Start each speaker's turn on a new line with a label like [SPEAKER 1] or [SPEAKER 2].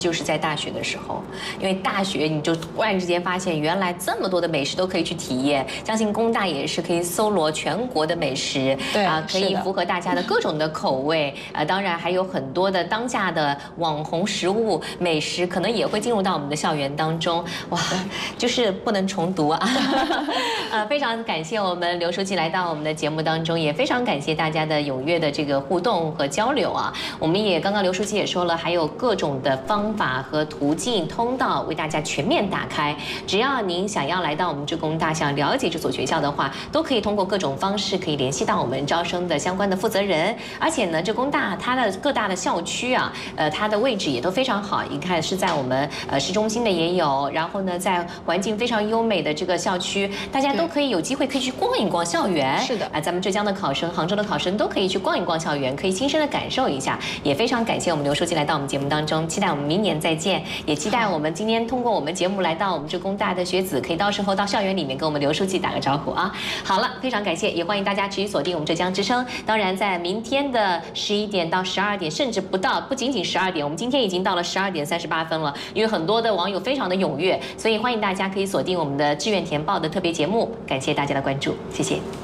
[SPEAKER 1] 就是在大学的时候，因为大学你就突然之间发现，原来这么多的美食都可以去体验。相信工大也是可以搜罗全国的美食，
[SPEAKER 2] 对
[SPEAKER 1] 可以符合大家的各种的口味。当然还有很多的当下的网红食物美食，可能也会进入到我们的校园当中。哇，就是不能重读啊！非常感谢我们刘书记来到我们的节目当中，也非常感谢大家的踊跃的这个互动和交流啊。我们也刚刚刘书记也说了，还有各种的方法和途径通道为大家全面打开。只要您想要来到我们职工大，想了解这所学校的话，都可以通过各种方式可以联系到我们招生的相关的负责人。而且呢，职工大它的各大的校区啊，它的位置也都非常好。你看是在我们市中心的也有，然后呢，在环境非常优美的这个校区，大家都可以有机会可以去逛一逛校园。
[SPEAKER 2] 是的，
[SPEAKER 1] 咱们浙江的考生、杭州的考生都可以去逛一逛校园，可以亲身的感受一下。也非常感谢我们刘书记来到我们节目当中，期待我们明年再见，也期待我们今天通过我们节目来到我们职工大的学子，可以到时候到校园里面跟我们刘书记打个招呼啊。好了，非常感谢，也欢迎大家持续锁定我们浙江之声。当然，在明天的11点到12点，甚至不仅仅12点，我们今天已经到了12点38分了，因为很多的网友非常的踊跃，所以欢迎大家可以锁定我们的志愿填报的特别节目。感谢大家的关注，谢谢。